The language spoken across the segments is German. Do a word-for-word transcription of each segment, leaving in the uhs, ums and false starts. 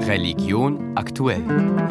Religion aktuell.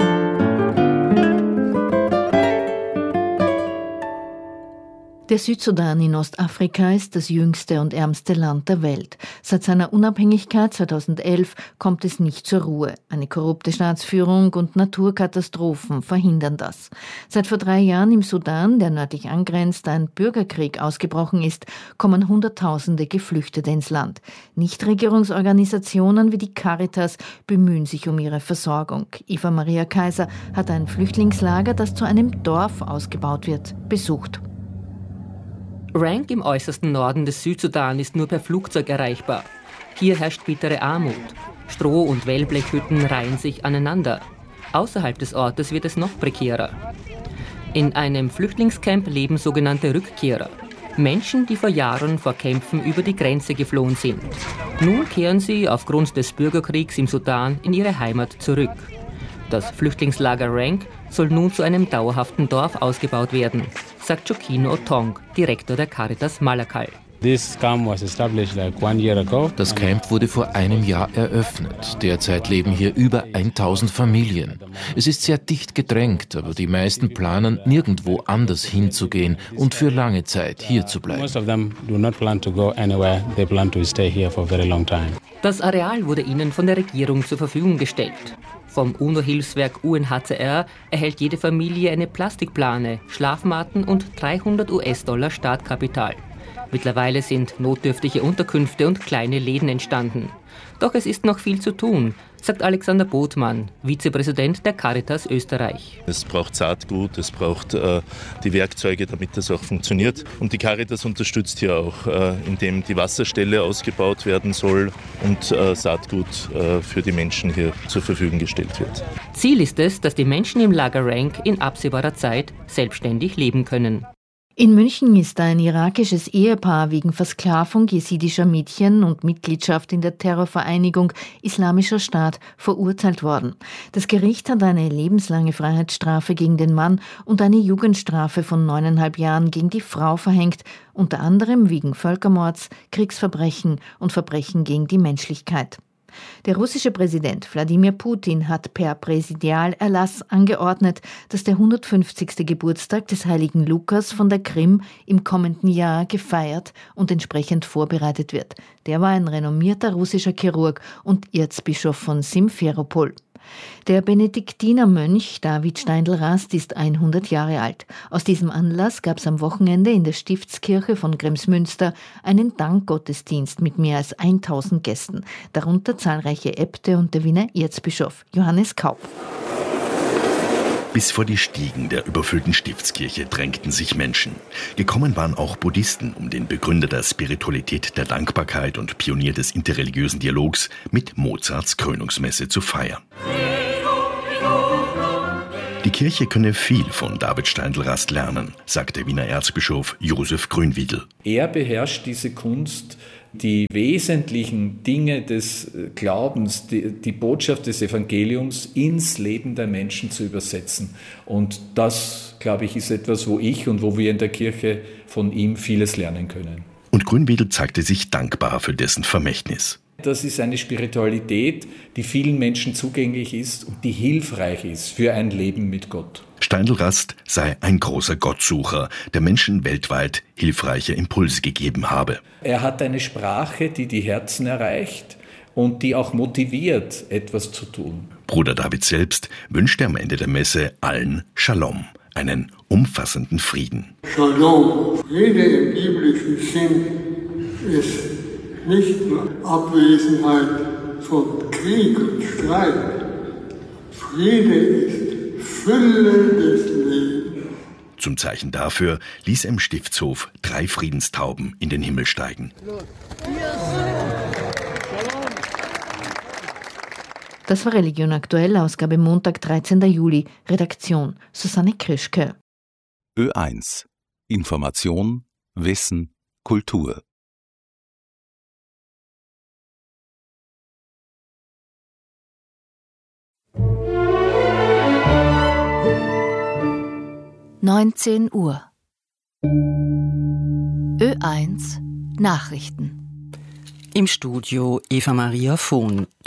Der Südsudan in Ostafrika ist das jüngste und ärmste Land der Welt. Seit seiner Unabhängigkeit zweitausendelf kommt es nicht zur Ruhe. Eine korrupte Staatsführung und Naturkatastrophen verhindern das. Seit vor drei Jahren im Sudan, der nördlich angrenzt, ein Bürgerkrieg ausgebrochen ist, kommen Hunderttausende Geflüchtete ins Land. Nichtregierungsorganisationen wie die Caritas bemühen sich um ihre Versorgung. Eva Maria Kaiser hat ein Flüchtlingslager, das zu einem Dorf ausgebaut wird, besucht. Rank im äußersten Norden des Südsudan ist nur per Flugzeug erreichbar. Hier herrscht bittere Armut. Stroh- und Wellblechhütten reihen sich aneinander. Außerhalb des Ortes wird es noch prekärer. In einem Flüchtlingscamp leben sogenannte Rückkehrer. Menschen, die vor Jahren vor Kämpfen über die Grenze geflohen sind. Nun kehren sie aufgrund des Bürgerkriegs im Sudan in ihre Heimat zurück. Das Flüchtlingslager Rank soll nun zu einem dauerhaften Dorf ausgebaut werden, sagt Jokino Otong, Direktor der Caritas Malakal. Das Camp wurde vor einem Jahr eröffnet. Derzeit leben hier über tausend Familien. Es ist sehr dicht gedrängt, aber die meisten planen, nirgendwo anders hinzugehen und für lange Zeit hier zu bleiben. Das Areal wurde ihnen von der Regierung zur Verfügung gestellt. Vom UNO-Hilfswerk U N H C R erhält jede Familie eine Plastikplane, Schlafmatten und dreihundert US-Dollar Startkapital. Mittlerweile sind notdürftige Unterkünfte und kleine Läden entstanden. Doch es ist noch viel zu tun, sagt Alexander Botmann, Vizepräsident der Caritas Österreich. Es braucht Saatgut, es braucht äh, die Werkzeuge, damit das auch funktioniert. Und die Caritas unterstützt hier auch, äh, indem die Wasserstelle ausgebaut werden soll und äh, Saatgut äh, für die Menschen hier zur Verfügung gestellt wird. Ziel ist es, dass die Menschen im Lager Rank in absehbarer Zeit selbstständig leben können. In München ist ein irakisches Ehepaar wegen Versklavung jesidischer Mädchen und Mitgliedschaft in der Terrorvereinigung Islamischer Staat verurteilt worden. Das Gericht hat eine lebenslange Freiheitsstrafe gegen den Mann und eine Jugendstrafe von neuneinhalb Jahren gegen die Frau verhängt, unter anderem wegen Völkermords, Kriegsverbrechen und Verbrechen gegen die Menschlichkeit. Der russische Präsident Wladimir Putin hat per Präsidialerlass angeordnet, dass der hundertfünfzigste Geburtstag des heiligen Lukas von der Krim im kommenden Jahr gefeiert und entsprechend vorbereitet wird. Der war ein renommierter russischer Chirurg und Erzbischof von Simferopol. Der Benediktinermönch David Steindl-Rast ist hundert Jahre alt. Aus diesem Anlass gab es am Wochenende in der Stiftskirche von Kremsmünster einen Dankgottesdienst mit mehr als tausend Gästen, darunter zahlreiche Äbte und der Wiener Erzbischof Johannes Kaup. Bis vor die Stiegen der überfüllten Stiftskirche drängten sich Menschen. Gekommen waren auch Buddhisten, um den Begründer der Spiritualität der Dankbarkeit und Pionier des interreligiösen Dialogs mit Mozarts Krönungsmesse zu feiern. Die Kirche könne viel von David Steindl-Rast lernen, sagt der Wiener Erzbischof Josef Grünwiedel. Er beherrscht diese Kunst, die wesentlichen Dinge des Glaubens, die, die Botschaft des Evangeliums ins Leben der Menschen zu übersetzen. Und das, glaube ich, ist etwas, wo ich und wo wir in der Kirche von ihm vieles lernen können. Und Grünwiedel zeigte sich dankbar für dessen Vermächtnis. Das ist eine Spiritualität, die vielen Menschen zugänglich ist und die hilfreich ist für ein Leben mit Gott. Steindl-Rast sei ein großer Gottsucher, der Menschen weltweit hilfreiche Impulse gegeben habe. Er hat eine Sprache, die die Herzen erreicht und die auch motiviert, etwas zu tun. Bruder David selbst wünschte am Ende der Messe allen Shalom, einen umfassenden Frieden. Shalom, Friede im biblischen Sinn ist nicht nur Abwesenheit von Krieg und Streit. Friede ist Fülle des Lebens. Zum Zeichen dafür ließ er im Stiftshof drei Friedenstauben in den Himmel steigen. Das war Religion aktuell, Ausgabe Montag, dreizehnten Juli. Redaktion Susanne Krischke. Ö eins. Information, Wissen, Kultur. neunzehn Uhr. Ö eins Nachrichten. Im Studio Eva Maria Vohn.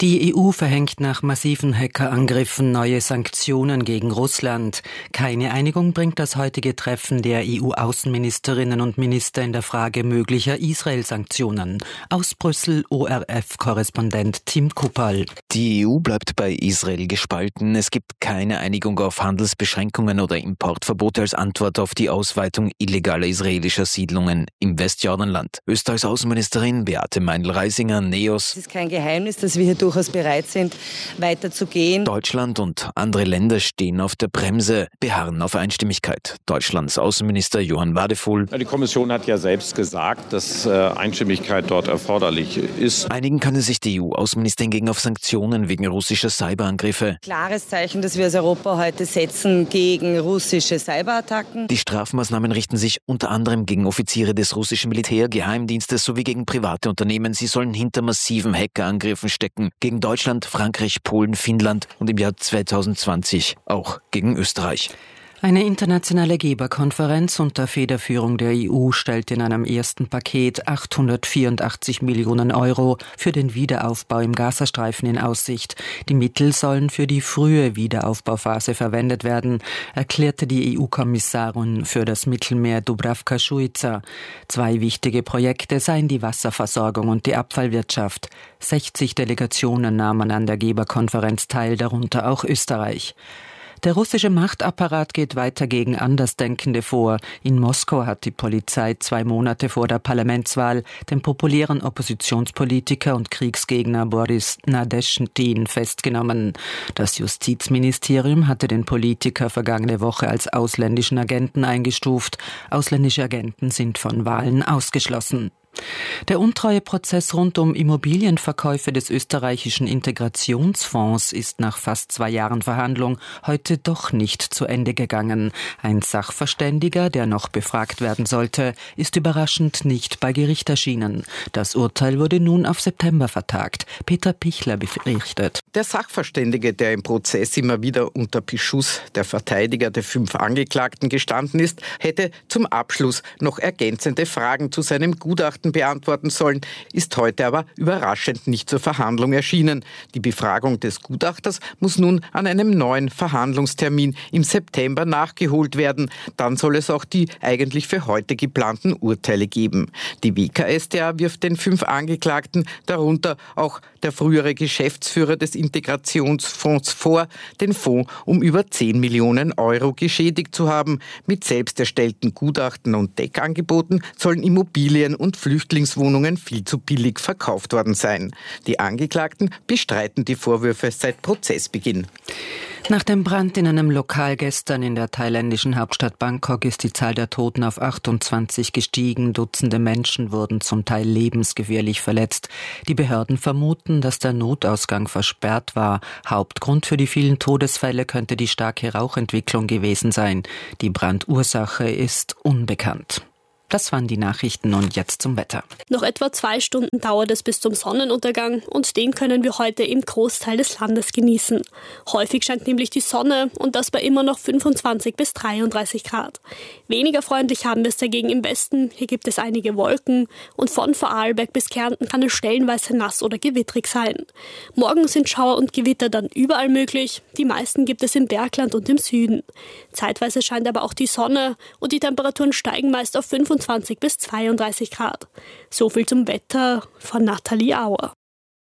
Die E U verhängt nach massiven Hackerangriffen neue Sanktionen gegen Russland. Keine Einigung bringt das heutige Treffen der E U-Außenministerinnen und Minister in der Frage möglicher Israel-Sanktionen. Aus Brüssel O R F-Korrespondent Tim Kuperl. Die E U bleibt bei Israel gespalten. Es gibt keine Einigung auf Handelsbeschränkungen oder Importverbote als Antwort auf die Ausweitung illegaler israelischer Siedlungen im Westjordanland. Österreichs Außenministerin Beate Meindl-Reisinger, NEOS. Es ist kein Geheimnis, dass wir hier durchaus bereit sind, weiterzugehen. Deutschland und andere Länder stehen auf der Bremse, beharren auf Einstimmigkeit. Deutschlands Außenminister Johann Wadefuhl. Die Kommission hat ja selbst gesagt, dass Einstimmigkeit dort erforderlich ist. Einigen kann sich die E U-Außenministerin hingegen auf Sanktionen wegen russischer Cyberangriffe. Klares Zeichen, das wir als Europa heute setzen gegen russische Cyberattacken. Die Strafmaßnahmen richten sich unter anderem gegen Offiziere des russischen Militärgeheimdienstes sowie gegen private Unternehmen. Sie sollen hinter massiven Hackerangriffen stecken. Gegen Deutschland, Frankreich, Polen, Finnland und im Jahr zweitausendzwanzig auch gegen Österreich. Eine internationale Geberkonferenz unter Federführung der E U stellt in einem ersten Paket achthundertvierundachtzig Millionen Euro für den Wiederaufbau im Gazastreifen in Aussicht. Die Mittel sollen für die frühe Wiederaufbauphase verwendet werden, erklärte die E U-Kommissarin für das Mittelmeer Dubravka Šuica. Zwei wichtige Projekte seien die Wasserversorgung und die Abfallwirtschaft. sechzig Delegationen nahmen an der Geberkonferenz teil, darunter auch Österreich. Der russische Machtapparat geht weiter gegen Andersdenkende vor. In Moskau hat die Polizei zwei Monate vor der Parlamentswahl den populären Oppositionspolitiker und Kriegsgegner Boris Nadeschdin festgenommen. Das Justizministerium hatte den Politiker vergangene Woche als ausländischen Agenten eingestuft. Ausländische Agenten sind von Wahlen ausgeschlossen. Der Untreueprozess rund um Immobilienverkäufe des österreichischen Integrationsfonds ist nach fast zwei Jahren Verhandlung heute doch nicht zu Ende gegangen. Ein Sachverständiger, der noch befragt werden sollte, ist überraschend nicht bei Gericht erschienen. Das Urteil wurde nun auf September vertagt. Peter Pichler berichtet. Der Sachverständige, der im Prozess immer wieder unter Beschuss der Verteidiger der fünf Angeklagten gestanden ist, hätte zum Abschluss noch ergänzende Fragen zu seinem Gutachten beantworten sollen, ist heute aber überraschend nicht zur Verhandlung erschienen. Die Befragung des Gutachters muss nun an einem neuen Verhandlungstermin im September nachgeholt werden. Dann soll es auch die eigentlich für heute geplanten Urteile geben. Die W K S t A wirft den fünf Angeklagten, darunter auch der frühere Geschäftsführer des Integrationsfonds, vor, den Fonds um über zehn Millionen Euro geschädigt zu haben. Mit selbst erstellten Gutachten und Deckangeboten sollen Immobilien und Flüchtlingswohnungen viel zu billig verkauft worden sein. Die Angeklagten bestreiten die Vorwürfe seit Prozessbeginn. Nach dem Brand in einem Lokal gestern in der thailändischen Hauptstadt Bangkok ist die Zahl der Toten auf achtundzwanzig gestiegen. Dutzende Menschen wurden zum Teil lebensgefährlich verletzt. Die Behörden vermuten, dass der Notausgang versperrt war. Hauptgrund für die vielen Todesfälle könnte die starke Rauchentwicklung gewesen sein. Die Brandursache ist unbekannt. Das waren die Nachrichten und jetzt zum Wetter. Noch etwa zwei Stunden dauert es bis zum Sonnenuntergang und den können wir heute im Großteil des Landes genießen. Häufig scheint nämlich die Sonne und das bei immer noch fünfundzwanzig bis dreiunddreißig Grad. Weniger freundlich haben wir es dagegen im Westen. Hier gibt es einige Wolken und von Vorarlberg bis Kärnten kann es stellenweise nass oder gewittrig sein. Morgen sind Schauer und Gewitter dann überall möglich. Die meisten gibt es im Bergland und im Süden. Zeitweise scheint aber auch die Sonne und die Temperaturen steigen meist auf fünfundzwanzig bis zweiunddreißig Grad. So viel zum Wetter von Nathalie Auer.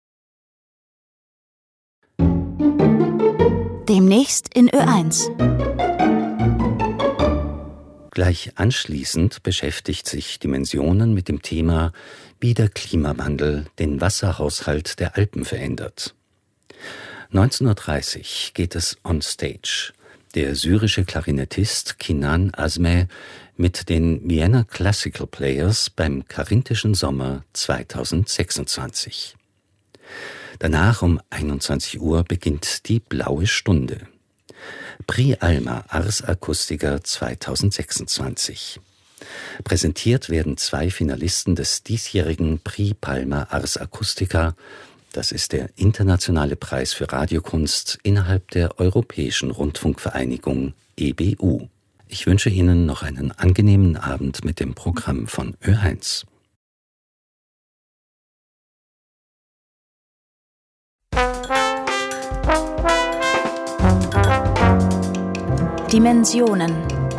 Demnächst in Ö eins. Gleich anschließend beschäftigt sich Dimensionen mit dem Thema, wie der Klimawandel den Wasserhaushalt der Alpen verändert. neunzehn Uhr dreißig geht es on stage. Der syrische Klarinettist Kinan Azmeh mit den Vienna Classical Players beim Karinthischen Sommer zweitausendsechsundzwanzig. Danach um einundzwanzig Uhr beginnt die Blaue Stunde. Prix Alma Ars Acustica zweitausendsechsundzwanzig. Präsentiert werden zwei Finalisten des diesjährigen Prix Palma Ars Acustica. Das ist der internationale Preis für Radiokunst innerhalb der Europäischen Rundfunkvereinigung E B U. Ich wünsche Ihnen noch einen angenehmen Abend mit dem Programm von Ö eins. Thank Dimensionen.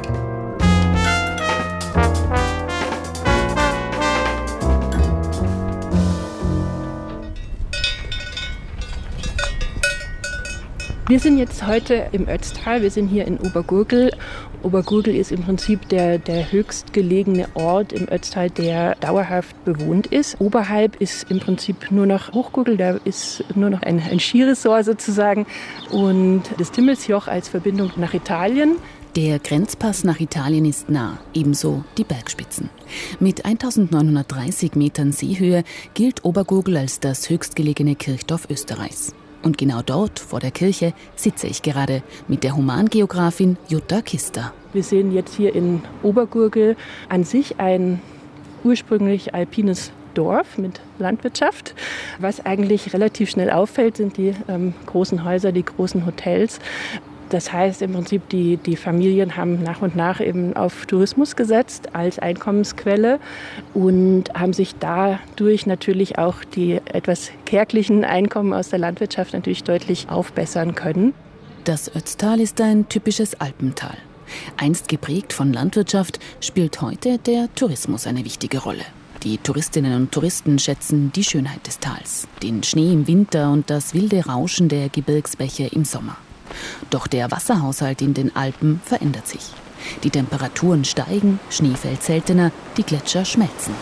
Wir sind jetzt heute im Ötztal, wir sind hier in Obergurgl. Obergurgl ist im Prinzip der, der höchstgelegene Ort im Ötztal, der dauerhaft bewohnt ist. Oberhalb ist im Prinzip nur noch Hochgurgl, da ist nur noch ein, ein Skiresort sozusagen und das Timmelsjoch als Verbindung nach Italien. Der Grenzpass nach Italien ist nah, ebenso die Bergspitzen. Mit eintausendneunhundertdreißig Metern Seehöhe gilt Obergurgl als das höchstgelegene Kirchdorf Österreichs. Und genau dort, vor der Kirche, sitze ich gerade mit der Humangeografin Jutta Kister. Wir sehen jetzt hier in Obergurgl an sich ein ursprünglich alpines Dorf mit Landwirtschaft. Was eigentlich relativ schnell auffällt, sind die ähm, großen Häuser, die großen Hotels. Das heißt im Prinzip, die, die Familien haben nach und nach eben auf Tourismus gesetzt als Einkommensquelle und haben sich dadurch natürlich auch die etwas kärglichen Einkommen aus der Landwirtschaft natürlich deutlich aufbessern können. Das Ötztal ist ein typisches Alpental. Einst geprägt von Landwirtschaft, spielt heute der Tourismus eine wichtige Rolle. Die Touristinnen und Touristen schätzen die Schönheit des Tals, den Schnee im Winter und das wilde Rauschen der Gebirgsbäche im Sommer. Doch der Wasserhaushalt in den Alpen verändert sich. Die Temperaturen steigen, Schnee fällt seltener, die Gletscher schmelzen.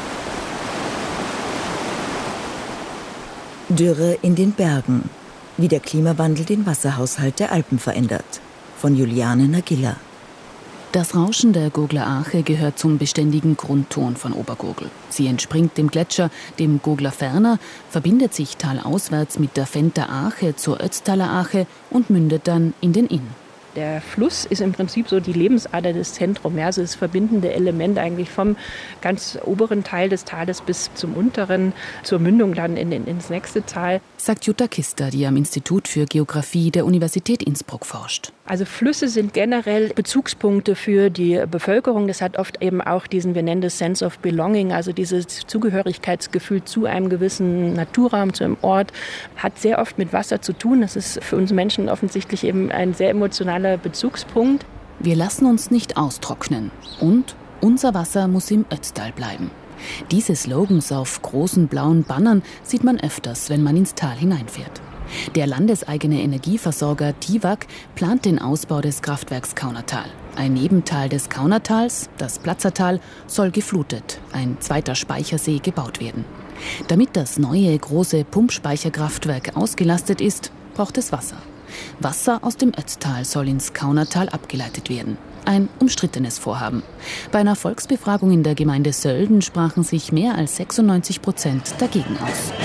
Dürre in den Bergen. Wie der Klimawandel den Wasserhaushalt der Alpen verändert. Von Juliane Nagilla. Das Rauschen der Gurgler Ache gehört zum beständigen Grundton von Obergurgl. Sie entspringt dem Gletscher, dem Gurgler Ferner, verbindet sich talauswärts mit der Venter Ache zur Ötztaler Ache und mündet dann in den Inn. Der Fluss ist im Prinzip so die Lebensader des Zentrums, also das verbindende Element eigentlich vom ganz oberen Teil des Tales bis zum unteren, zur Mündung dann in, in, ins nächste Tal. Sagt Jutta Kister, die am Institut für Geographie der Universität Innsbruck forscht. Also Flüsse sind generell Bezugspunkte für die Bevölkerung. Das hat oft eben auch diesen, wir nennen das Sense of Belonging, also dieses Zugehörigkeitsgefühl zu einem gewissen Naturraum, zu einem Ort, hat sehr oft mit Wasser zu tun. Das ist für uns Menschen offensichtlich eben ein sehr emotionaler Bezugspunkt. Wir lassen uns nicht austrocknen und unser Wasser muss im Ötztal bleiben. Diese Slogans auf großen blauen Bannern sieht man öfters, wenn man ins Tal hineinfährt. Der landeseigene Energieversorger DIVAG plant den Ausbau des Kraftwerks Kaunertal. Ein Nebental des Kaunertals, das Platzertal, soll geflutet, ein zweiter Speichersee gebaut werden. Damit das neue große Pumpspeicherkraftwerk ausgelastet ist, braucht es Wasser. Wasser aus dem Ötztal soll ins Kaunertal abgeleitet werden. Ein umstrittenes Vorhaben. Bei einer Volksbefragung in der Gemeinde Sölden sprachen sich mehr als sechsundneunzig Prozent dagegen aus.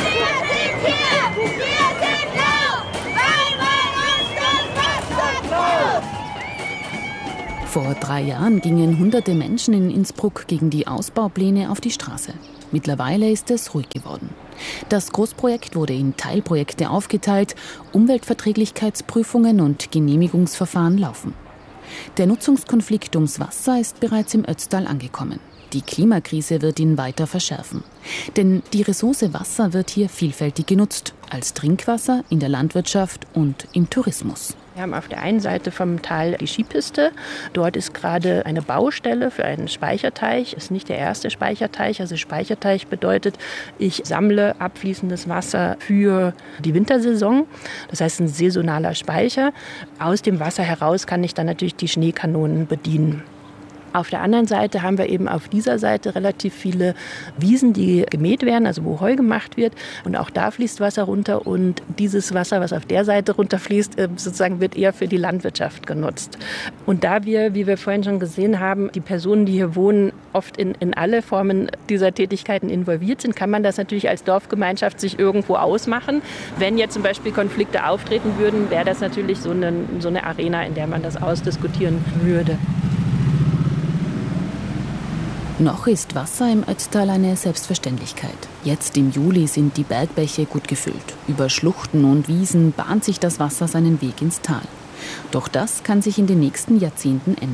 Vor drei Jahren gingen hunderte Menschen in Innsbruck gegen die Ausbaupläne auf die Straße. Mittlerweile ist es ruhig geworden. Das Großprojekt wurde in Teilprojekte aufgeteilt, Umweltverträglichkeitsprüfungen und Genehmigungsverfahren laufen. Der Nutzungskonflikt ums Wasser ist bereits im Ötztal angekommen. Die Klimakrise wird ihn weiter verschärfen. Denn die Ressource Wasser wird hier vielfältig genutzt, als Trinkwasser, in der Landwirtschaft und im Tourismus. Wir haben auf der einen Seite vom Tal die Skipiste. Dort ist gerade eine Baustelle für einen Speicherteich. Ist nicht der erste Speicherteich. Also Speicherteich bedeutet, ich sammle abfließendes Wasser für die Wintersaison. Das heißt, ein saisonaler Speicher. Aus dem Wasser heraus kann ich dann natürlich die Schneekanonen bedienen. Auf der anderen Seite haben wir eben auf dieser Seite relativ viele Wiesen, die gemäht werden, also wo Heu gemacht wird. Und auch da fließt Wasser runter. Und dieses Wasser, was auf der Seite runterfließt, sozusagen wird eher für die Landwirtschaft genutzt. Und da wir, wie wir vorhin schon gesehen haben, die Personen, die hier wohnen, oft in, in alle Formen dieser Tätigkeiten involviert sind, kann man das natürlich als Dorfgemeinschaft sich irgendwo ausmachen. Wenn jetzt zum Beispiel Konflikte auftreten würden, wäre das natürlich so eine, so eine Arena, in der man das ausdiskutieren würde. Noch ist Wasser im Ötztal eine Selbstverständlichkeit. Jetzt im Juli sind die Bergbäche gut gefüllt. Über Schluchten und Wiesen bahnt sich das Wasser seinen Weg ins Tal. Doch das kann sich in den nächsten Jahrzehnten ändern.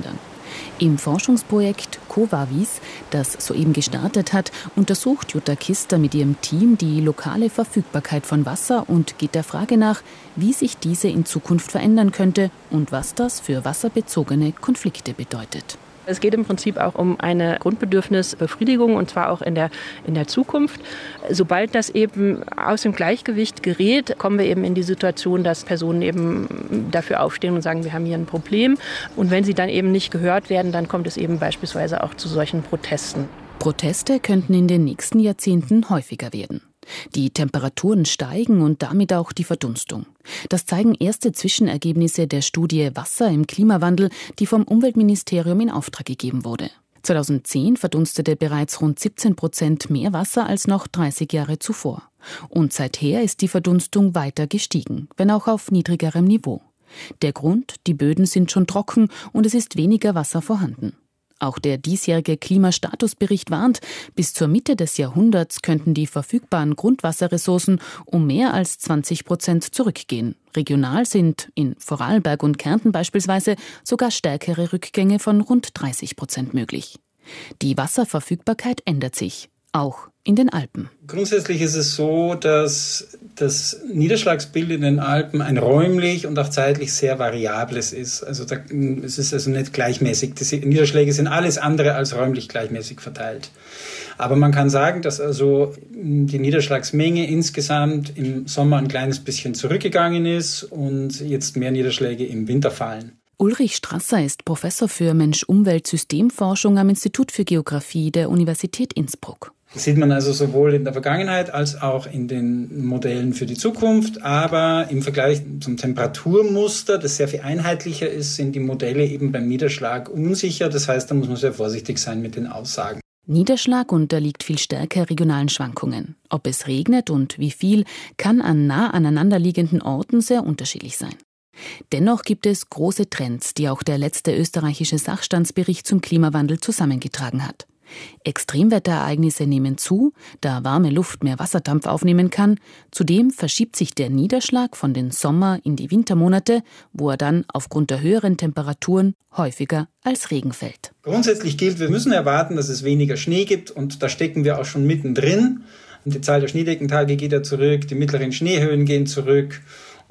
Im Forschungsprojekt COVAVIS, das soeben gestartet hat, untersucht Jutta Kister mit ihrem Team die lokale Verfügbarkeit von Wasser und geht der Frage nach, wie sich diese in Zukunft verändern könnte und was das für wasserbezogene Konflikte bedeutet. Es geht im Prinzip auch um eine Grundbedürfnisbefriedigung, und zwar auch in der, in der Zukunft. Sobald das eben aus dem Gleichgewicht gerät, kommen wir eben in die Situation, dass Personen eben dafür aufstehen und sagen, wir haben hier ein Problem. Und wenn sie dann eben nicht gehört werden, dann kommt es eben beispielsweise auch zu solchen Protesten. Proteste könnten in den nächsten Jahrzehnten häufiger werden. Die Temperaturen steigen und damit auch die Verdunstung. Das zeigen erste Zwischenergebnisse der Studie Wasser im Klimawandel, die vom Umweltministerium in Auftrag gegeben wurde. zweitausendzehn verdunstete bereits rund siebzehn Prozent mehr Wasser als noch dreißig Jahre zuvor. Und seither ist die Verdunstung weiter gestiegen, wenn auch auf niedrigerem Niveau. Der Grund: die Böden sind schon trocken und es ist weniger Wasser vorhanden. Auch der diesjährige Klimastatusbericht warnt, bis zur Mitte des Jahrhunderts könnten die verfügbaren Grundwasserressourcen um mehr als zwanzig Prozent zurückgehen. Regional sind in Vorarlberg und Kärnten beispielsweise sogar stärkere Rückgänge von rund dreißig Prozent möglich. Die Wasserverfügbarkeit ändert sich, auch in den Alpen. Grundsätzlich ist es so, dass das Niederschlagsbild in den Alpen ein räumlich und auch zeitlich sehr variables ist. Also da, es ist also nicht gleichmäßig. Die Niederschläge sind alles andere als räumlich gleichmäßig verteilt. Aber man kann sagen, dass also die Niederschlagsmenge insgesamt im Sommer ein kleines bisschen zurückgegangen ist und jetzt mehr Niederschläge im Winter fallen. Ulrich Strasser ist Professor für Mensch-Umwelt-Systemforschung am Institut für Geographie der Universität Innsbruck. Das sieht man also sowohl in der Vergangenheit als auch in den Modellen für die Zukunft. Aber im Vergleich zum Temperaturmuster, das sehr viel einheitlicher ist, sind die Modelle eben beim Niederschlag unsicher. Das heißt, da muss man sehr vorsichtig sein mit den Aussagen. Niederschlag unterliegt viel stärker regionalen Schwankungen. Ob es regnet und wie viel, kann an nah aneinanderliegenden Orten sehr unterschiedlich sein. Dennoch gibt es große Trends, die auch der letzte österreichische Sachstandsbericht zum Klimawandel zusammengetragen hat. Extremwetterereignisse nehmen zu, da warme Luft mehr Wasserdampf aufnehmen kann. Zudem verschiebt sich der Niederschlag von den Sommer- in die Wintermonate, wo er dann aufgrund der höheren Temperaturen häufiger als Regen fällt. Grundsätzlich gilt, wir müssen erwarten, dass es weniger Schnee gibt, und da stecken wir auch schon mittendrin. Und die Zahl der Schneedeckentage geht ja zurück, die mittleren Schneehöhen gehen zurück,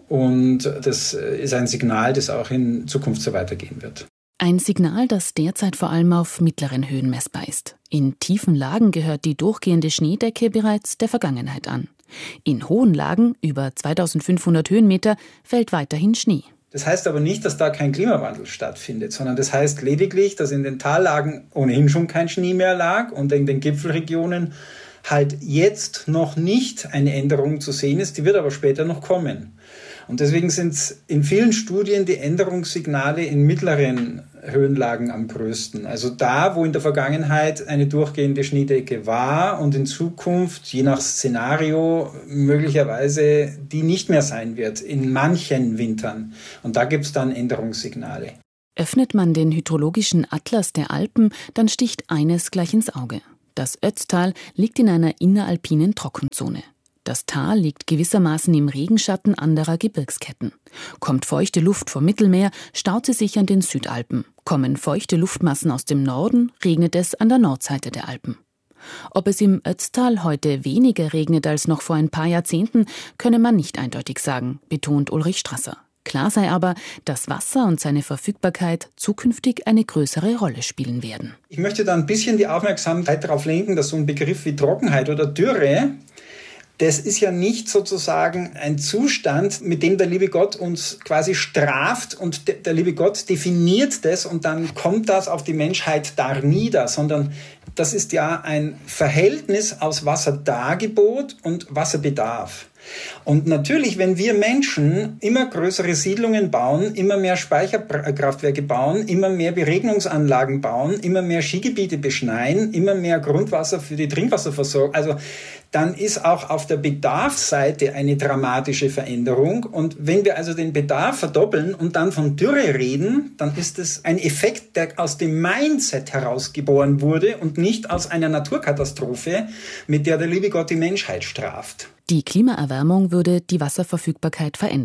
und das ist ein Signal, das auch in Zukunft so weitergehen wird. Ein Signal, das derzeit vor allem auf mittleren Höhen messbar ist. In tiefen Lagen gehört die durchgehende Schneedecke bereits der Vergangenheit an. In hohen Lagen, über zweitausendfünfhundert Höhenmeter, fällt weiterhin Schnee. Das heißt aber nicht, dass da kein Klimawandel stattfindet, sondern das heißt lediglich, dass in den Tallagen ohnehin schon kein Schnee mehr lag und in den Gipfelregionen halt jetzt noch nicht eine Änderung zu sehen ist, die wird aber später noch kommen. Und deswegen sind in vielen Studien die Änderungssignale in mittleren Höhenlagen am größten. Also da, wo in der Vergangenheit eine durchgehende Schneedecke war und in Zukunft, je nach Szenario, möglicherweise die nicht mehr sein wird, in manchen Wintern. Und da gibt es dann Änderungssignale. Öffnet man den hydrologischen Atlas der Alpen, dann sticht eines gleich ins Auge. Das Ötztal liegt in einer inneralpinen Trockenzone. Das Tal liegt gewissermaßen im Regenschatten anderer Gebirgsketten. Kommt feuchte Luft vom Mittelmeer, staut sie sich an den Südalpen. Kommen feuchte Luftmassen aus dem Norden, regnet es an der Nordseite der Alpen. Ob es im Ötztal heute weniger regnet als noch vor ein paar Jahrzehnten, könne man nicht eindeutig sagen, betont Ulrich Strasser. Klar sei aber, dass Wasser und seine Verfügbarkeit zukünftig eine größere Rolle spielen werden. Ich möchte da ein bisschen die Aufmerksamkeit darauf lenken, dass so ein Begriff wie Trockenheit oder Dürre, das ist ja nicht sozusagen ein Zustand, mit dem der liebe Gott uns quasi straft und de- der liebe Gott definiert das und dann kommt das auf die Menschheit darnieder, sondern das ist ja ein Verhältnis aus Wasserdargebot und Wasserbedarf. Und natürlich, wenn wir Menschen immer größere Siedlungen bauen, immer mehr Speicherkraftwerke bauen, immer mehr Beregnungsanlagen bauen, immer mehr Skigebiete beschneien, immer mehr Grundwasser für die Trinkwasserversorgung, also dann ist auch auf der Bedarfsseite eine dramatische Veränderung. Und wenn wir also den Bedarf verdoppeln und dann von Dürre reden, dann ist es ein Effekt, der aus dem Mindset herausgeboren wurde und nicht aus einer Naturkatastrophe, mit der der liebe Gott die Menschheit straft. Die Klimaerwärmung würde die Wasserverfügbarkeit verändern.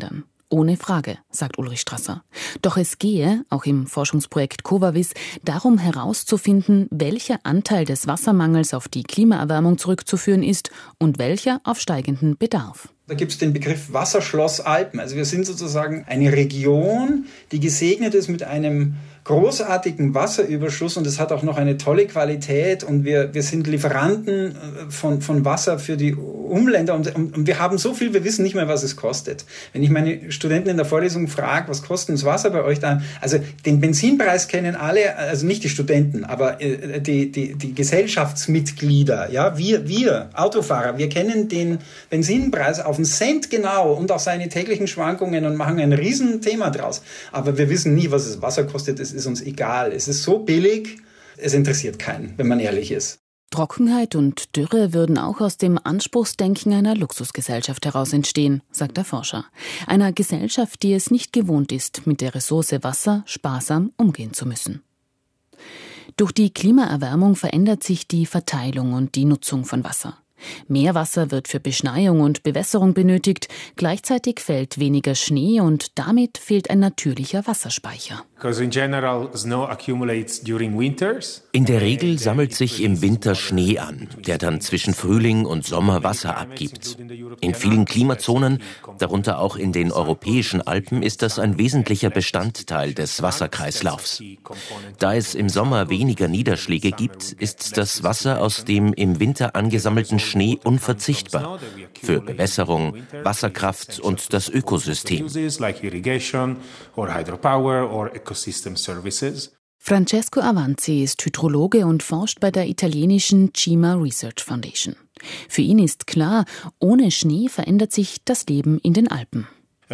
Ohne Frage, sagt Ulrich Strasser. Doch es gehe, auch im Forschungsprojekt Covavis, darum herauszufinden, welcher Anteil des Wassermangels auf die Klimaerwärmung zurückzuführen ist und welcher auf steigenden Bedarf. Da gibt es den Begriff Wasserschloss Alpen. Also wir sind sozusagen eine Region, die gesegnet ist mit einem großartigen Wasserüberschuss und es hat auch noch eine tolle Qualität und wir, wir sind Lieferanten von, von Wasser für die Umländer und, und wir haben so viel, wir wissen nicht mehr, was es kostet. Wenn ich meine Studenten in der Vorlesung frage, was kostet das Wasser bei euch da? Also den Benzinpreis kennen alle, also nicht die Studenten, aber die, die, die Gesellschaftsmitglieder, ja, wir, wir Autofahrer, wir kennen den Benzinpreis auf einen Cent genau und auch seine täglichen Schwankungen und machen ein Riesenthema draus. Aber wir wissen nie, was das Wasser kostet, es ist uns egal. Es ist so billig, es interessiert keinen, wenn man ehrlich ist. Trockenheit und Dürre würden auch aus dem Anspruchsdenken einer Luxusgesellschaft heraus entstehen, sagt der Forscher. Einer Gesellschaft, die es nicht gewohnt ist, mit der Ressource Wasser sparsam umgehen zu müssen. Durch die Klimaerwärmung verändert sich die Verteilung und die Nutzung von Wasser. Mehr Wasser wird für Beschneiung und Bewässerung benötigt, gleichzeitig fällt weniger Schnee und damit fehlt ein natürlicher Wasserspeicher. In der Regel sammelt sich im Winter Schnee an, der dann zwischen Frühling und Sommer Wasser abgibt. In vielen Klimazonen, darunter auch in den europäischen Alpen, ist das ein wesentlicher Bestandteil des Wasserkreislaufs. Da es im Sommer weniger Niederschläge gibt, ist das Wasser aus dem im Winter angesammelten Schnee unverzichtbar für Bewässerung, Wasserkraft und das Ökosystem. Francesco Avanzi ist Hydrologe und forscht bei der italienischen Cima Research Foundation. Für ihn ist klar, ohne Schnee verändert sich das Leben in den Alpen.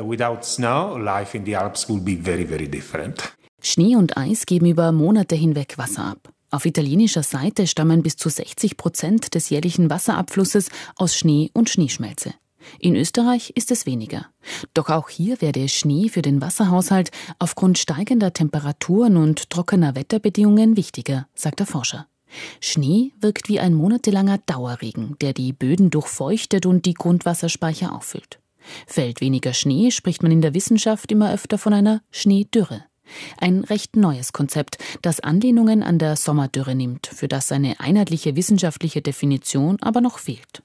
Schnee und Eis geben über Monate hinweg Wasser ab. Auf italienischer Seite stammen bis zu sechzig Prozent des jährlichen Wasserabflusses aus Schnee und Schneeschmelze. In Österreich ist es weniger. Doch auch hier werde Schnee für den Wasserhaushalt aufgrund steigender Temperaturen und trockener Wetterbedingungen wichtiger, sagt der Forscher. Schnee wirkt wie ein monatelanger Dauerregen, der die Böden durchfeuchtet und die Grundwasserspeicher auffüllt. Fällt weniger Schnee, spricht man in der Wissenschaft immer öfter von einer Schneedürre. Ein recht neues Konzept, das Anlehnungen an der Sommerdürre nimmt, für das eine einheitliche wissenschaftliche Definition aber noch fehlt.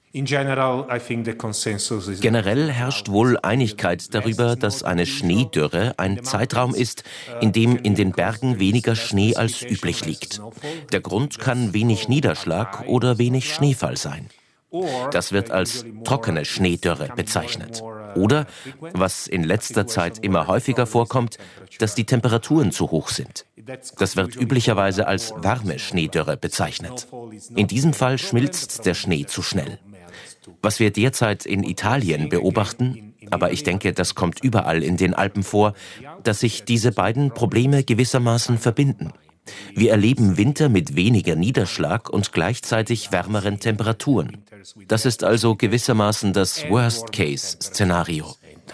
Generell herrscht wohl Einigkeit darüber, dass eine Schneedürre ein Zeitraum ist, in dem in den Bergen weniger Schnee als üblich liegt. Der Grund kann wenig Niederschlag oder wenig Schneefall sein. Das wird als trockene Schneedürre bezeichnet. Oder, was in letzter Zeit immer häufiger vorkommt, dass die Temperaturen zu hoch sind. Das wird üblicherweise als warme Schneedürre bezeichnet. In diesem Fall schmilzt der Schnee zu schnell. Was wir derzeit in Italien beobachten, aber ich denke, das kommt überall in den Alpen vor, dass sich diese beiden Probleme gewissermaßen verbinden. Wir erleben Winter mit weniger Niederschlag und gleichzeitig wärmeren Temperaturen. Das ist also gewissermaßen das Worst-Case-Szenario.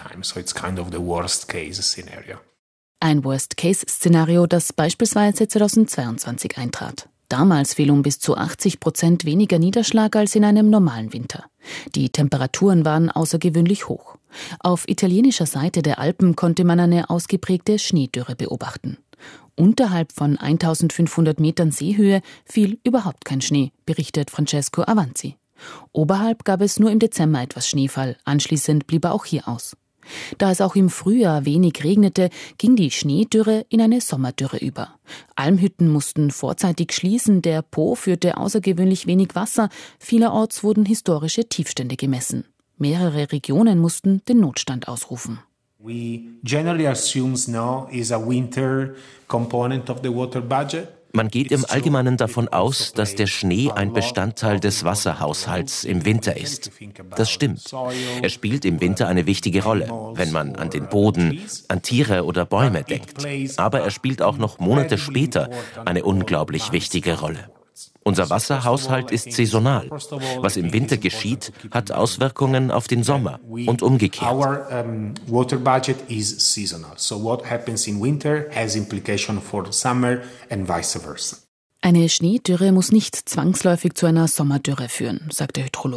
Ein Worst-Case-Szenario, das beispielsweise zweitausendzweiundzwanzig eintrat. Damals fiel um bis zu achtzig Prozent weniger Niederschlag als in einem normalen Winter. Die Temperaturen waren außergewöhnlich hoch. Auf italienischer Seite der Alpen konnte man eine ausgeprägte Schneedürre beobachten. Unterhalb von eintausendfünfhundert Metern Seehöhe fiel überhaupt kein Schnee, berichtet Francesco Avanzi. Oberhalb gab es nur im Dezember etwas Schneefall, anschließend blieb er auch hier aus. Da es auch im Frühjahr wenig regnete, ging die Schneedürre in eine Sommerdürre über. Almhütten mussten vorzeitig schließen, der Po führte außergewöhnlich wenig Wasser, vielerorts wurden historische Tiefstände gemessen. Mehrere Regionen mussten den Notstand ausrufen. We generally assume snow is a winter component of the water budget. Man geht im Allgemeinen davon aus, dass der Schnee ein Bestandteil des Wasserhaushalts im Winter ist. Das stimmt. Er spielt im Winter eine wichtige Rolle, wenn man an den Boden, an Tiere oder Bäume denkt. Aber er spielt auch noch Monate später eine unglaublich wichtige Rolle. Unser Wasserhaushalt ist saisonal. Was im Winter geschieht, hat Auswirkungen auf den Sommer und umgekehrt. Our um, water budget is seasonal. So what happens in winter has implication for summer and vice versa. Eine Schneedürre muss nicht zwangsläufig zu einer Sommerdürre führen, sagt der Hydrologe.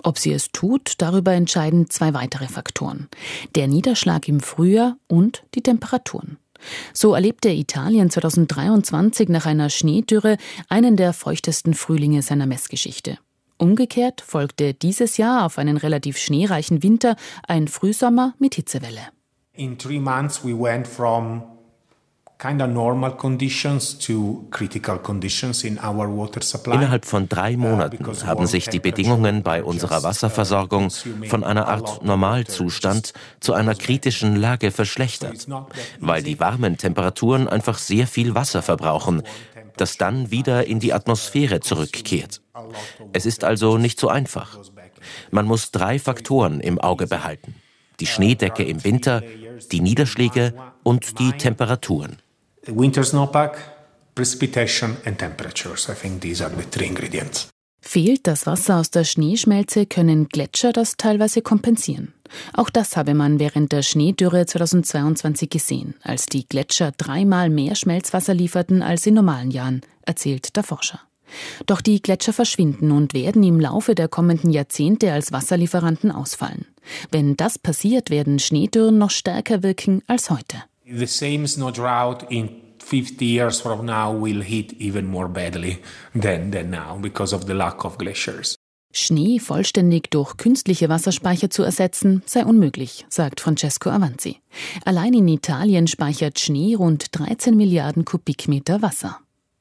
Ob sie es tut, darüber entscheiden zwei weitere Faktoren: der Niederschlag im Frühjahr und die Temperaturen. So erlebte Italien zweitausenddreiundzwanzig nach einer Schneedürre einen der feuchtesten Frühlinge seiner Messgeschichte. Umgekehrt folgte dieses Jahr auf einen relativ schneereichen Winter ein Frühsommer mit Hitzewelle. In three months we went from kind of normal conditions to critical conditions in our water supply. Innerhalb von drei Monaten haben sich die Bedingungen bei unserer Wasserversorgung von einer Art Normalzustand zu einer kritischen Lage verschlechtert, weil die warmen Temperaturen einfach sehr viel Wasser verbrauchen, das dann wieder in die Atmosphäre zurückkehrt. Es ist also nicht so einfach. Man muss drei Faktoren im Auge behalten: die Schneedecke im Winter, die Niederschläge und die Temperaturen. Winter snowpack, precipitation and temperatures. I think these are the three ingredients. Fehlt das Wasser aus der Schneeschmelze, können Gletscher das teilweise kompensieren. Auch das habe man während der Schneedürre zweitausendzweiundzwanzig gesehen, als die Gletscher dreimal mehr Schmelzwasser lieferten als in normalen Jahren, erzählt der Forscher. Doch die Gletscher verschwinden und werden im Laufe der kommenden Jahrzehnte als Wasserlieferanten ausfallen. Wenn das passiert, werden Schneedürren noch stärker wirken als heute. The same snow drought in fifty years from now will hit even more badly than, than now because of the lack of glaciers. Schnee vollständig durch künstliche Wasserspeicher zu ersetzen, sei unmöglich, sagt Francesco Avanzi. Allein in Italien speichert Schnee rund dreizehn Milliarden Kubikmeter Wasser.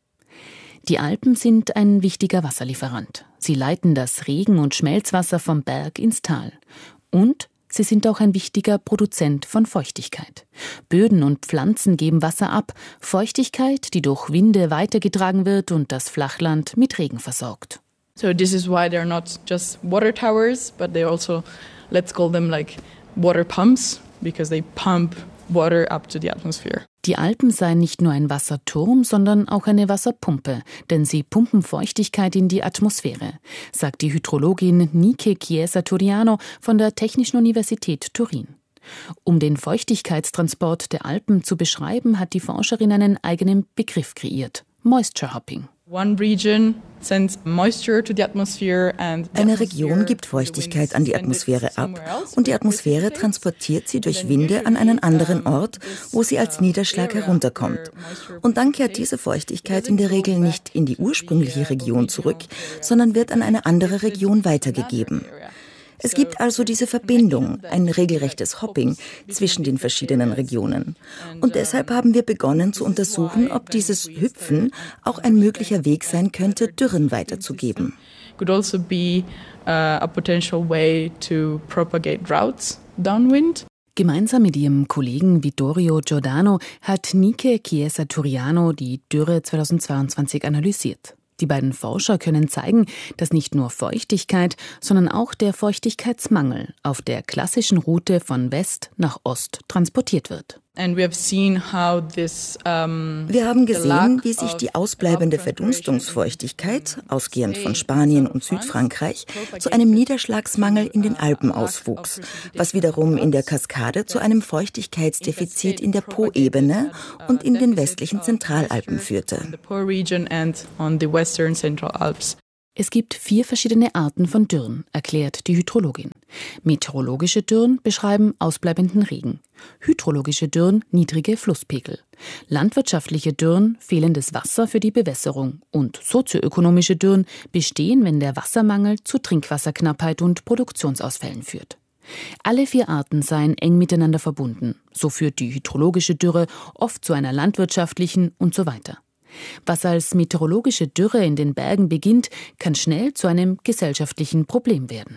Die Alpen sind ein wichtiger Wasserlieferant. Sie leiten das Regen- und Schmelzwasser vom Berg ins Tal. Und sie sind auch ein wichtiger Produzent von Feuchtigkeit. Böden und Pflanzen geben Wasser ab, Feuchtigkeit, die durch Winde weitergetragen wird und das Flachland mit Regen versorgt. So this is why they're not just water towers, but they also, let's call them like water pumps, because they pump water up to the atmosphere. Die Alpen seien nicht nur ein Wasserturm, sondern auch eine Wasserpumpe, denn sie pumpen Feuchtigkeit in die Atmosphäre, sagt die Hydrologin Nike Chiesa-Turiano von der Technischen Universität Turin. Um den Feuchtigkeitstransport der Alpen zu beschreiben, hat die Forscherin einen eigenen Begriff kreiert: Moisture Hopping. One region sends moisture to the atmosphere and Eine Region gibt Feuchtigkeit an die Atmosphäre ab und die Atmosphäre transportiert sie durch Winde an einen anderen Ort, wo sie als Niederschlag herunterkommt. Und dann kehrt diese Feuchtigkeit in der Regel nicht in die ursprüngliche Region zurück, sondern wird an eine andere Region weitergegeben. Es gibt also diese Verbindung, ein regelrechtes Hopping zwischen den verschiedenen Regionen. Und deshalb haben wir begonnen zu untersuchen, ob dieses Hüpfen auch ein möglicher Weg sein könnte, Dürren weiterzugeben. Could also be a potential way to propagate droughts downwind. Gemeinsam mit ihrem Kollegen Vittorio Giordano hat Nike Chiesa-Turiano die Dürre zweitausendzweiundzwanzig analysiert. Die beiden Forscher können zeigen, dass nicht nur Feuchtigkeit, sondern auch der Feuchtigkeitsmangel auf der klassischen Route von West nach Ost transportiert wird. Wir haben gesehen, wie sich die ausbleibende Verdunstungsfeuchtigkeit, ausgehend von Spanien und Südfrankreich, zu einem Niederschlagsmangel in den Alpen auswuchs, was wiederum in der Kaskade zu einem Feuchtigkeitsdefizit in der Po-Ebene und in den westlichen Zentralalpen führte. Es gibt vier verschiedene Arten von Dürren, erklärt die Hydrologin. Meteorologische Dürren beschreiben ausbleibenden Regen. Hydrologische Dürren niedrige Flusspegel. Landwirtschaftliche Dürren fehlendes Wasser für die Bewässerung. Und sozioökonomische Dürren bestehen, wenn der Wassermangel zu Trinkwasserknappheit und Produktionsausfällen führt. Alle vier Arten seien eng miteinander verbunden. So führt die hydrologische Dürre oft zu einer landwirtschaftlichen und so weiter. Was als meteorologische Dürre in den Bergen beginnt, kann schnell zu einem gesellschaftlichen Problem werden.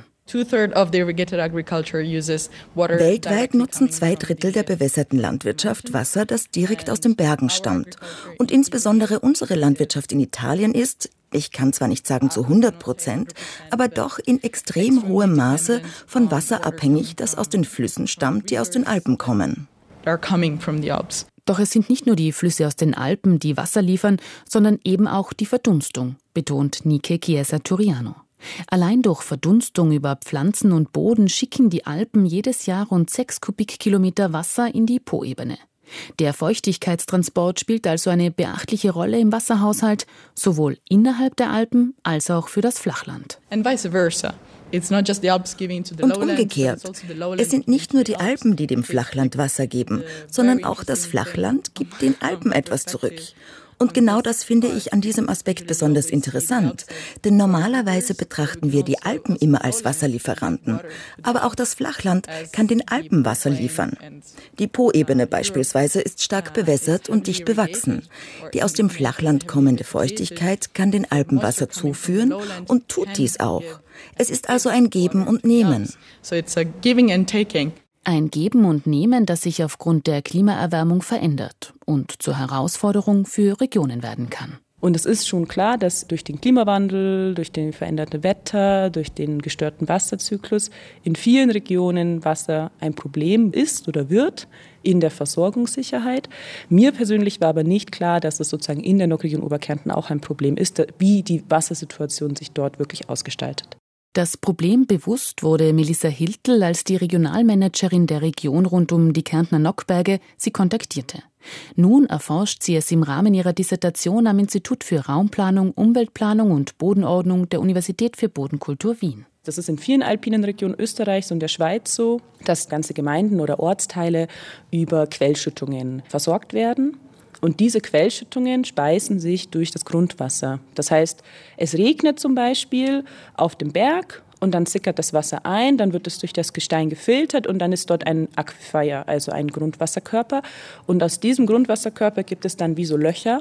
Weltweit nutzen zwei Drittel der bewässerten Landwirtschaft Wasser, das direkt aus den Bergen stammt. Und insbesondere unsere Landwirtschaft in Italien ist, ich kann zwar nicht sagen zu hundert Prozent, aber doch in extrem hohem Maße von Wasser abhängig, das aus den Flüssen stammt, die aus den Alpen kommen. Doch es sind nicht nur die Flüsse aus den Alpen, die Wasser liefern, sondern eben auch die Verdunstung, betont Nike Chiesa-Turiano. Allein durch Verdunstung über Pflanzen und Boden schicken die Alpen jedes Jahr rund sechs Kubikkilometer Wasser in die Po-Ebene. Der Feuchtigkeitstransport spielt also eine beachtliche Rolle im Wasserhaushalt, sowohl innerhalb der Alpen als auch für das Flachland. And vice versa. Und umgekehrt. Es sind nicht nur die Alpen, die dem Flachland Wasser geben, sondern auch das Flachland gibt den Alpen etwas zurück. Und genau das finde ich an diesem Aspekt besonders interessant. Denn normalerweise betrachten wir die Alpen immer als Wasserlieferanten. Aber auch das Flachland kann den Alpen Wasser liefern. Die Po-Ebene beispielsweise ist stark bewässert und dicht bewachsen. Die aus dem Flachland kommende Feuchtigkeit kann den Alpen Wasser zuführen und tut dies auch. Es ist also ein Geben und Nehmen. Ein Geben und Nehmen, das sich aufgrund der Klimaerwärmung verändert und zur Herausforderung für Regionen werden kann. Und es ist schon klar, dass durch den Klimawandel, durch den veränderten Wetter, durch den gestörten Wasserzyklus in vielen Regionen Wasser ein Problem ist oder wird in der Versorgungssicherheit. Mir persönlich war aber nicht klar, dass es sozusagen in der Nockregion Oberkärnten auch ein Problem ist, wie die Wassersituation sich dort wirklich ausgestaltet. Das Problem bewusst wurde Melissa Hiltl, als die Regionalmanagerin der Region rund um die Kärntner Nockberge sie kontaktierte. Nun erforscht sie es im Rahmen ihrer Dissertation am Institut für Raumplanung, Umweltplanung und Bodenordnung der Universität für Bodenkultur Wien. Das ist in vielen alpinen Regionen Österreichs und der Schweiz so, dass ganze Gemeinden oder Ortsteile über Quellschüttungen versorgt werden. Und diese Quellschüttungen speisen sich durch das Grundwasser. Das heißt, es regnet zum Beispiel auf dem Berg und dann sickert das Wasser ein, dann wird es durch das Gestein gefiltert und dann ist dort ein Aquifer, also ein Grundwasserkörper. Und aus diesem Grundwasserkörper gibt es dann wie so Löcher,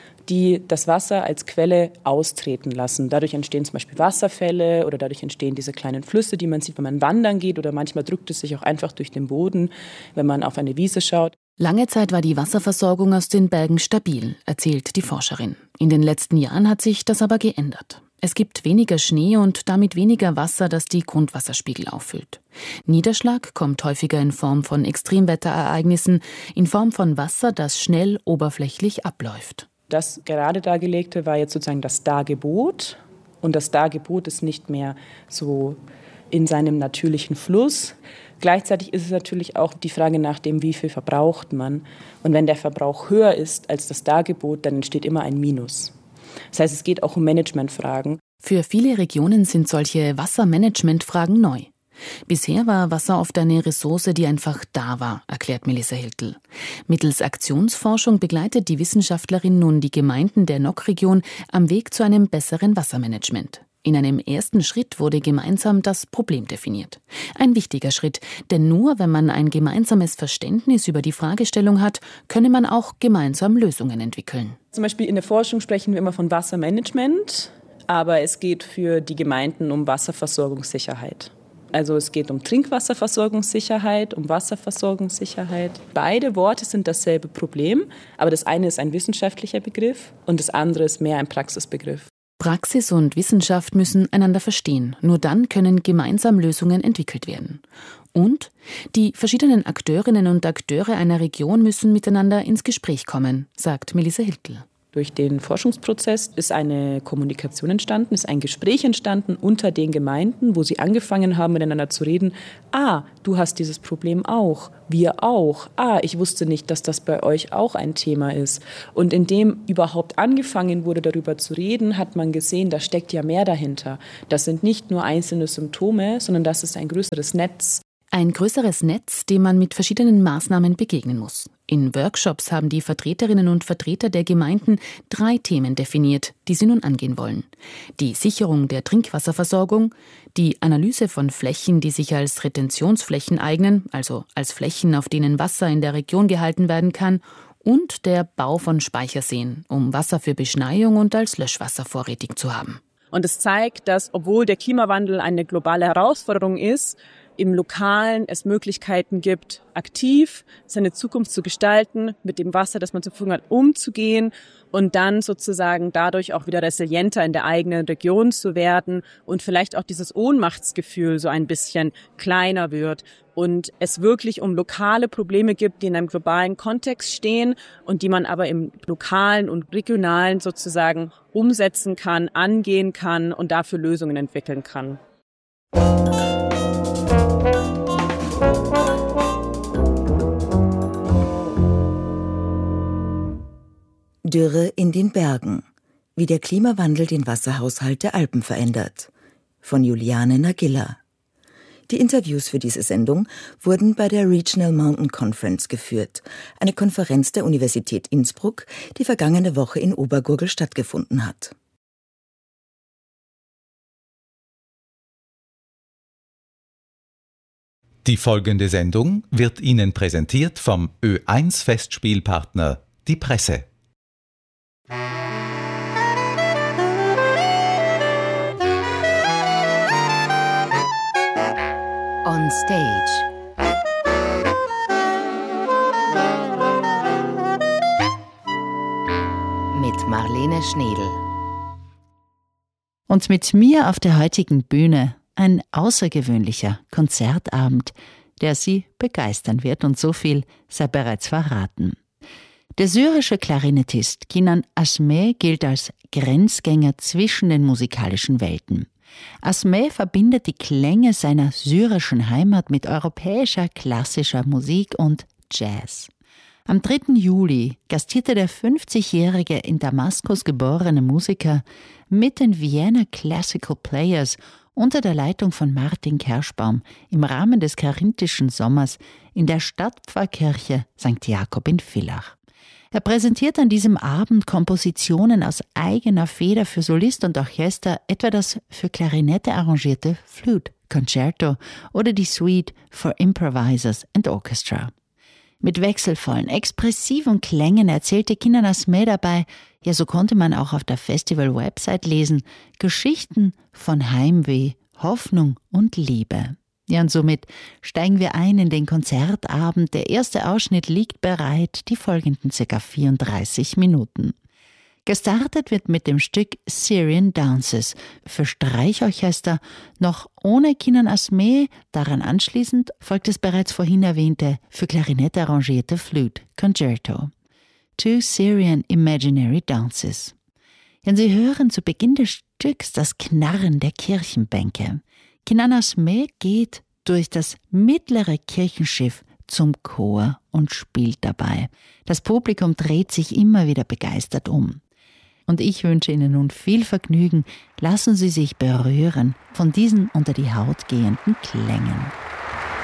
die das Wasser als Quelle austreten lassen. Dadurch entstehen zum Beispiel Wasserfälle oder dadurch entstehen diese kleinen Flüsse, die man sieht, wenn man wandern geht, oder manchmal drückt es sich auch einfach durch den Boden, wenn man auf eine Wiese schaut. Lange Zeit war die Wasserversorgung aus den Bergen stabil, erzählt die Forscherin. In den letzten Jahren hat sich das aber geändert. Es gibt weniger Schnee und damit weniger Wasser, das die Grundwasserspiegel auffüllt. Niederschlag kommt häufiger in Form von Extremwetterereignissen, in Form von Wasser, das schnell oberflächlich abläuft. Das gerade Dargelegte war jetzt sozusagen das Dargebot. Und das Dargebot ist nicht mehr so in seinem natürlichen Fluss. Gleichzeitig ist es natürlich auch die Frage nach dem, wie viel verbraucht man. Und wenn der Verbrauch höher ist als das Dargebot, dann entsteht immer ein Minus. Das heißt, es geht auch um Managementfragen. Für viele Regionen sind solche Wassermanagementfragen neu. Bisher war Wasser oft eine Ressource, die einfach da war, erklärt Melissa Hiltl. Mittels Aktionsforschung begleitet die Wissenschaftlerin nun die Gemeinden der Nockregion am Weg zu einem besseren Wassermanagement. In einem ersten Schritt wurde gemeinsam das Problem definiert. Ein wichtiger Schritt, denn nur wenn man ein gemeinsames Verständnis über die Fragestellung hat, könne man auch gemeinsam Lösungen entwickeln. Zum Beispiel in der Forschung sprechen wir immer von Wassermanagement, aber es geht für die Gemeinden um Wasserversorgungssicherheit. Also es geht um Trinkwasserversorgungssicherheit, um Wasserversorgungssicherheit. Beide Worte sind dasselbe Problem, aber das eine ist ein wissenschaftlicher Begriff und das andere ist mehr ein Praxisbegriff. Praxis und Wissenschaft müssen einander verstehen. Nur dann können gemeinsam Lösungen entwickelt werden. Und die verschiedenen Akteurinnen und Akteure einer Region müssen miteinander ins Gespräch kommen, sagt Melissa Hiltl. Durch den Forschungsprozess ist eine Kommunikation entstanden, ist ein Gespräch entstanden unter den Gemeinden, wo sie angefangen haben, miteinander zu reden. Ah, du hast dieses Problem auch, wir auch. Ah, ich wusste nicht, dass das bei euch auch ein Thema ist. Und indem überhaupt angefangen wurde, darüber zu reden, hat man gesehen, da steckt ja mehr dahinter. Das sind nicht nur einzelne Symptome, sondern das ist ein größeres Netz. Ein größeres Netz, dem man mit verschiedenen Maßnahmen begegnen muss. In Workshops haben die Vertreterinnen und Vertreter der Gemeinden drei Themen definiert, die sie nun angehen wollen. Die Sicherung der Trinkwasserversorgung, die Analyse von Flächen, die sich als Retentionsflächen eignen, also als Flächen, auf denen Wasser in der Region gehalten werden kann, und der Bau von Speicherseen, um Wasser für Beschneiung und als Löschwasser vorrätig zu haben. Und es zeigt, dass, obwohl der Klimawandel eine globale Herausforderung ist, im Lokalen es Möglichkeiten gibt, aktiv seine Zukunft zu gestalten, mit dem Wasser, das man zur Verfügung hat, umzugehen und dann sozusagen dadurch auch wieder resilienter in der eigenen Region zu werden und vielleicht auch dieses Ohnmachtsgefühl so ein bisschen kleiner wird und es wirklich um lokale Probleme gibt, die in einem globalen Kontext stehen und die man aber im Lokalen und Regionalen sozusagen umsetzen kann, angehen kann und dafür Lösungen entwickeln kann. Dürre in den Bergen. Wie der Klimawandel den Wasserhaushalt der Alpen verändert. von Juliane Nagilla. Die Interviews für diese Sendung wurden bei der Regional Mountain Conference geführt, eine Konferenz der Universität Innsbruck, die vergangene Woche in Obergurgl stattgefunden hat. Die folgende Sendung wird Ihnen präsentiert vom Ö eins Festspielpartner, die Presse. On Stage. Mit Marlene Schnedel. Und mit mir auf der heutigen Bühne ein außergewöhnlicher Konzertabend, der Sie begeistern wird, und so viel sei bereits verraten. Der syrische Klarinettist Kinan Asmeh gilt als Grenzgänger zwischen den musikalischen Welten. Asmeh verbindet die Klänge seiner syrischen Heimat mit europäischer klassischer Musik und Jazz. Am dritten Juli gastierte der fünfzigjährige in Damaskus geborene Musiker mit den Vienna Classical Players unter der Leitung von Martin Kerschbaum im Rahmen des Karinthischen Sommers in der Stadtpfarrkirche Sankt Jakob in Villach. Er präsentiert an diesem Abend Kompositionen aus eigener Feder für Solist und Orchester, etwa das für Klarinette arrangierte Flute Concerto oder die Suite for Improvisers and Orchestra. Mit wechselvollen, expressiven Klängen erzählte Kinan Asmeh dabei, ja, so konnte man auch auf der Festival-Website lesen, Geschichten von Heimweh, Hoffnung und Liebe. Ja, und somit steigen wir ein in den Konzertabend. Der erste Ausschnitt liegt bereit, die folgenden ca. vierunddreißig Minuten. Gestartet wird mit dem Stück Syrian Dances für Streichorchester, noch ohne Kinan Asmeh. Daran anschließend folgt das bereits vorhin erwähnte, für Klarinette arrangierte Flute Concerto. Two Syrian Imaginary Dances. Ja, Sie hören zu Beginn des Stücks das Knarren der Kirchenbänke. Kinan Asmeh geht durch das mittlere Kirchenschiff zum Chor und spielt dabei. Das Publikum dreht sich immer wieder begeistert um. Und ich wünsche Ihnen nun viel Vergnügen. Lassen Sie sich berühren von diesen unter die Haut gehenden Klängen.